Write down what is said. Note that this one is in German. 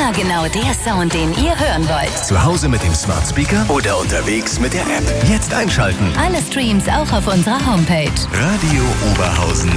Immer genau der Sound, den ihr hören wollt. Zu Hause mit dem Smart Speaker oder unterwegs mit der App. Jetzt einschalten. Alle Streams auch auf unserer Homepage. Radio Oberhausen.